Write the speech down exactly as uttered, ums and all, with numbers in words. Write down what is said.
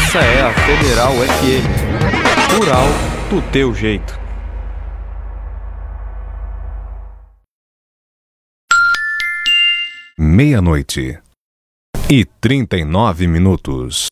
Essa é a Federal F M. Rural do teu jeito. Meia-noite e trinta e nove minutos.